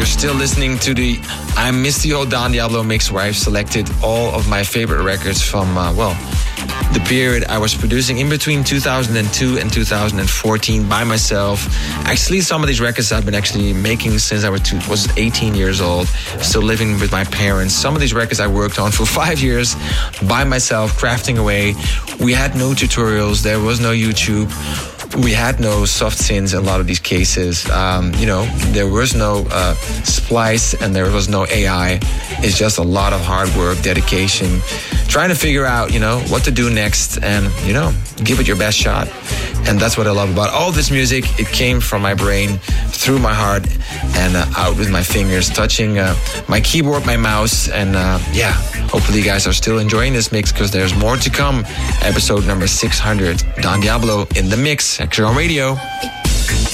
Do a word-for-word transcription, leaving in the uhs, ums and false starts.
You're still listening to the I Miss the Old Don Diablo mix, where I've selected all of my favorite records from, uh, well, the period I was producing in between two thousand two and two thousand fourteen by myself. Actually, some of these records I've been actually making since I was, two, was eighteen years old, still living with my parents. Some of these records I worked on for five years by myself, crafting away. We had no tutorials. There was no YouTube. We had no soft synths in a lot of these cases. Um, you know, there was no uh, splice and there was no A I. It's just a lot of hard work, dedication, trying to figure out, you know, what to do next and, you know, give it your best shot. And that's what I love about all this music. It came from my brain, through my heart, and uh, out with my fingers, touching uh, my keyboard, my mouse. And uh, yeah, hopefully you guys are still enjoying this mix, because there's more to come. Episode number six hundred, Don Diablo in the mix, X R on Radio.